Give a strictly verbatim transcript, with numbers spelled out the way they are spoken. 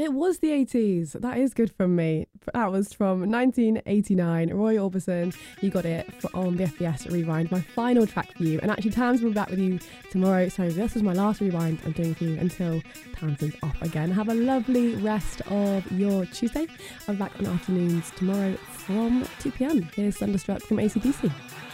It was the eighties. That is good from me. That was from nineteen eighty-nine. Roy Orbison, you got it for, on the F B S Rewind. My final track for you. And actually, Tams will be back with you tomorrow. So this was my last Rewind I'm doing for you until Tamsin's off again. Have a lovely rest of your Tuesday. I'm back on afternoons tomorrow from two p.m. Here's Thunderstruck from A C D C.